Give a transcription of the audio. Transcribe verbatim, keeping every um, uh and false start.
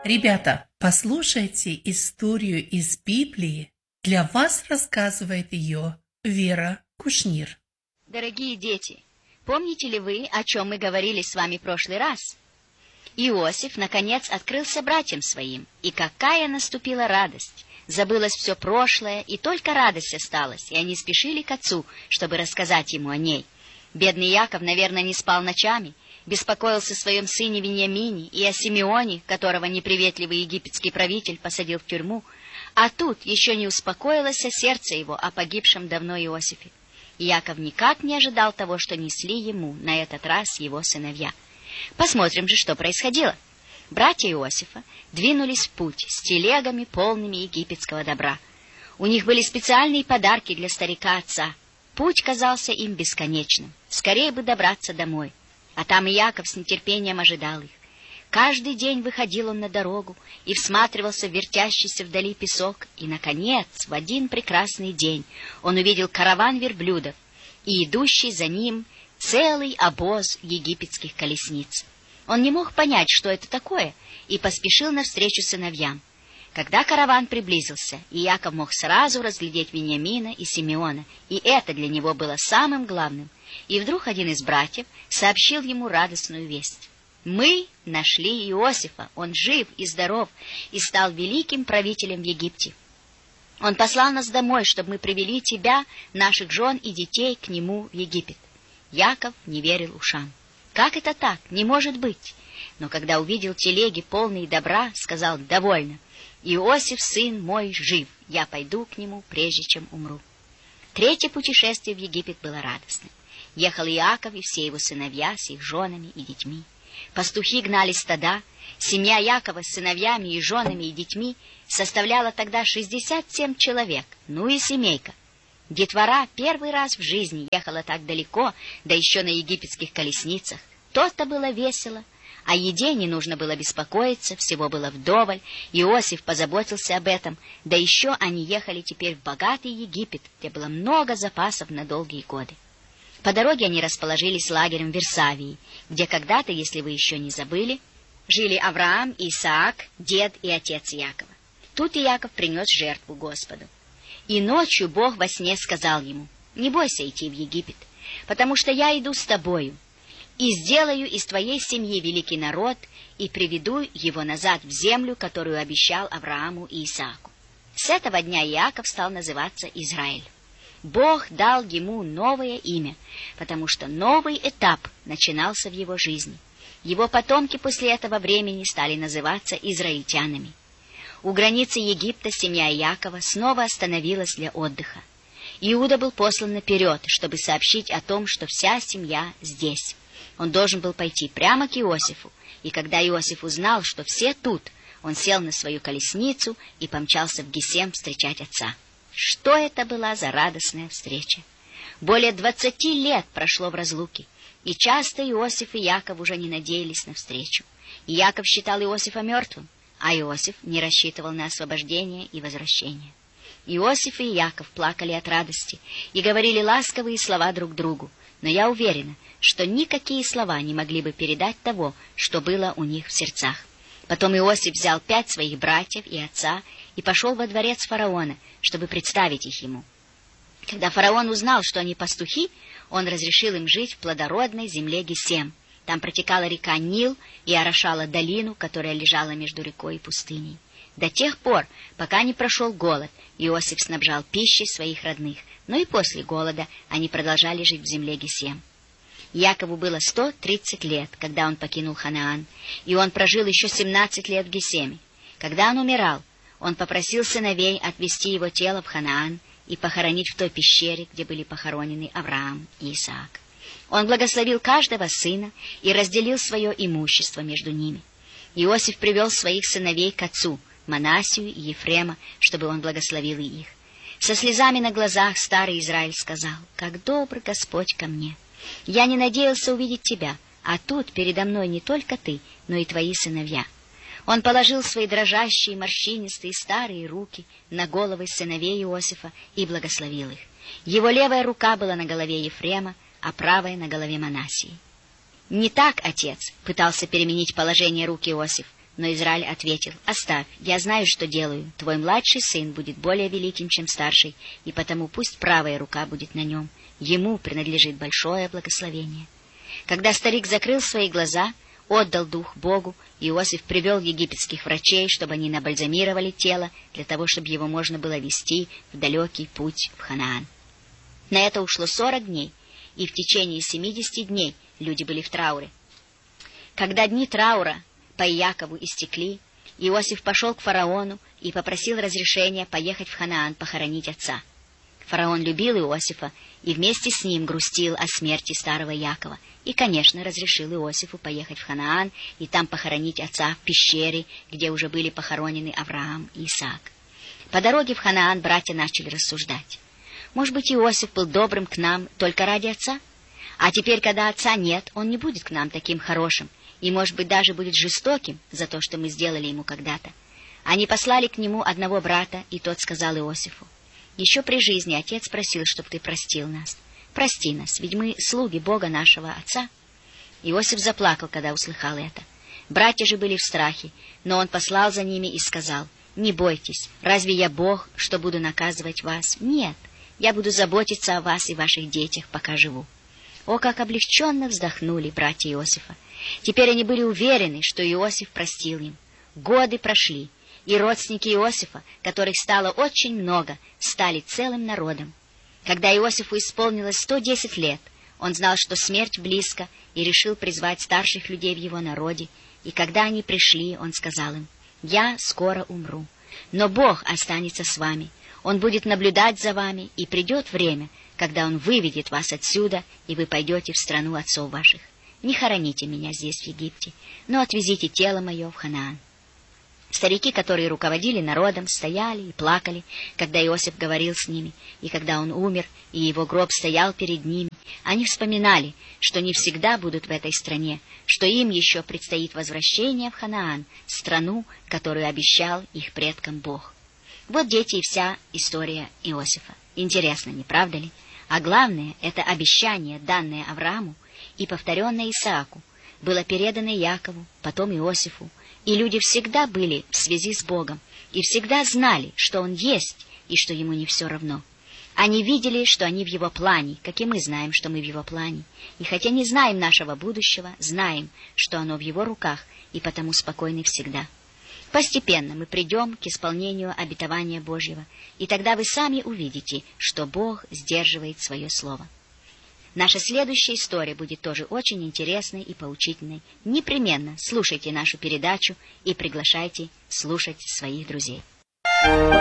Ребята, послушайте историю из Библии. Для вас рассказывает ее Вера Кушнир. Дорогие дети, помните ли вы, о чем мы говорили с вами в прошлый раз? Иосиф, наконец, открылся братьям своим, и какая наступила радость! Забылось все прошлое, и только радость осталась, и они спешили к отцу, чтобы рассказать ему о ней. Бедный Яков, наверное, не спал ночами, беспокоился о своем сыне Вениамине и о Симеоне, которого неприветливый египетский правитель посадил в тюрьму, а тут еще не успокоилось сердце его о погибшем давно Иосифе. И Яков никак не ожидал того, что несли ему на этот раз его сыновья. Посмотрим же, что происходило. Братья Иосифа двинулись в путь с телегами, полными египетского добра. У них были специальные подарки для старика отца. Путь казался им бесконечным. Скорее бы добраться домой. А там и Яков с нетерпением ожидал их. Каждый день выходил он на дорогу и всматривался в вертящийся вдали песок. И, наконец, в один прекрасный день он увидел караван верблюдов и идущий за ним целый обоз египетских колесниц. Он не мог понять, что это такое, и поспешил навстречу сыновьям. Когда караван приблизился, и Яков мог сразу разглядеть Вениамина и Симеона, и это для него было самым главным, и вдруг один из братьев сообщил ему радостную весть. «Мы нашли Иосифа, он жив и здоров, и стал великим правителем в Египте. Он послал нас домой, чтобы мы привели тебя, наших жен и детей к нему в Египет». Яков не верил ушам. «Как это так? Не может быть!» Но когда увидел телеги, полные добра, сказал: «Довольно. Иосиф, сын мой, жив. Я пойду к нему, прежде чем умру». Третье путешествие в Египет было радостным. Ехал Иаков и все его сыновья с их женами и детьми. Пастухи гнали стада. Семья Якова с сыновьями и женами и детьми составляла тогда шестьдесят семь человек, ну и семейка. Детвора первый раз в жизни ехала так далеко, да еще на египетских колесницах. То-то было весело. О еде не нужно было беспокоиться, всего было вдоволь. Иосиф позаботился об этом, да еще они ехали теперь в богатый Египет, где было много запасов на долгие годы. По дороге они расположились лагерем в Версавии, где когда-то, если вы еще не забыли, жили Авраам, Исаак, дед и отец Якова. Тут Иаков принес жертву Господу. И ночью Бог во сне сказал ему: «Не бойся идти в Египет, потому что я иду с тобою, и сделаю из твоей семьи великий народ, и приведу его назад в землю, которую обещал Аврааму и Исааку». С этого дня Иаков стал называться Израиль. Бог дал ему новое имя, потому что новый этап начинался в его жизни. Его потомки после этого времени стали называться израильтянами. У границы Египта семья Иакова снова остановилась для отдыха. Иуда был послан наперед, чтобы сообщить о том, что вся семья здесь. Он должен был пойти прямо к Иосифу, и когда Иосиф узнал, что все тут, он сел на свою колесницу и помчался в Гесем встречать отца. Что это была за радостная встреча! Более двадцати лет прошло в разлуке, и часто Иосиф и Яков уже не надеялись на встречу. И Яков считал Иосифа мертвым, а Иосиф не рассчитывал на освобождение и возвращение. Иосиф и Яков плакали от радости и говорили ласковые слова друг другу, но я уверена, что никакие слова не могли бы передать того, что было у них в сердцах. Потом Иосиф взял пять своих братьев и отца и пошел во дворец фараона, чтобы представить их ему. Когда фараон узнал, что они пастухи, он разрешил им жить в плодородной земле Гесем. Там протекала река Нил и орошала долину, которая лежала между рекой и пустыней. До тех пор, пока не прошел голод, Иосиф снабжал пищей своих родных, но и после голода они продолжали жить в земле Гесем. Якову было сто тридцать лет, когда он покинул Ханаан, и он прожил еще семнадцать лет в Гесеме. Когда он умирал, он попросил сыновей отвезти его тело в Ханаан и похоронить в той пещере, где были похоронены Авраам и Исаак. Он благословил каждого сына и разделил свое имущество между ними. Иосиф привел своих сыновей к отцу, Манассию и Ефрема, чтобы он благословил и их. Со слезами на глазах старый Израиль сказал: «Как добр Господь ко мне! Я не надеялся увидеть тебя, а тут передо мной не только ты, но и твои сыновья». Он положил свои дрожащие, морщинистые, старые руки на головы сыновей Иосифа и благословил их. Его левая рука была на голове Ефрема, а правая на голове Манассии. «Не так, отец», — пытался переменить положение рук Иосиф, Но Израиль ответил: «Оставь, я знаю, что делаю. Твой младший сын будет более великим, чем старший, и потому пусть правая рука будет на нем. Ему принадлежит большое благословение». Когда старик закрыл свои глаза, отдал дух Богу, Иосиф привел египетских врачей, чтобы они набальзамировали тело, для того, чтобы его можно было везти в далекий путь в Ханаан. На это ушло сорок дней, и в течение семидесяти дней люди были в трауре. Когда дни траура по Иакову истекли, Иосиф пошел к фараону и попросил разрешения поехать в Ханаан похоронить отца. Фараон любил Иосифа и вместе с ним грустил о смерти старого Якова, и, конечно, разрешил Иосифу поехать в Ханаан и там похоронить отца в пещере, где уже были похоронены Авраам и Исаак. По дороге в Ханаан братья начали рассуждать. Может быть, Иосиф был добрым к нам только ради отца? А теперь, когда отца нет, он не будет к нам таким хорошим, и, может быть, даже будет жестоким за то, что мы сделали ему когда-то. Они послали к нему одного брата, и тот сказал Иосифу: «Еще при жизни отец просил, чтобы ты простил нас. Прости нас, ведь мы слуги Бога нашего отца». Иосиф заплакал, когда услыхал это. Братья же были в страхе, но он послал за ними и сказал: «Не бойтесь, разве я Бог, что буду наказывать вас? Нет, я буду заботиться о вас и ваших детях, пока живу». О, как облегченно вздохнули братья Иосифа! Теперь они были уверены, что Иосиф простил им. Годы прошли, и родственники Иосифа, которых стало очень много, стали целым народом. Когда Иосифу исполнилось сто десять лет, он знал, что смерть близко, и решил призвать старших людей в его народе. И когда они пришли, он сказал им: «Я скоро умру, но Бог останется с вами. Он будет наблюдать за вами, и придет время, когда Он выведет вас отсюда, и вы пойдете в страну отцов ваших. Не хороните меня здесь, в Египте, но отвезите тело мое в Ханаан». Старики, которые руководили народом, стояли и плакали, когда Иосиф говорил с ними, и когда он умер, и его гроб стоял перед ними. Они вспоминали, что не всегда будут в этой стране, что им еще предстоит возвращение в Ханаан, страну, которую обещал их предкам Бог. Вот, дети, и вся история Иосифа. Интересно, не правда ли? А главное, это обещание, данное Аврааму и повторенное Исааку, было передано Якову, потом Иосифу, и люди всегда были в связи с Богом и всегда знали, что Он есть и что Ему не все равно. Они видели, что они в Его плане, как и мы знаем, что мы в Его плане. И хотя не знаем нашего будущего, знаем, что оно в Его руках, и потому спокойны всегда. Постепенно мы придем к исполнению обетования Божьего, и тогда вы сами увидите, что Бог сдерживает свое слово. Наша следующая история будет тоже очень интересной и поучительной. Непременно слушайте нашу передачу и приглашайте слушать своих друзей.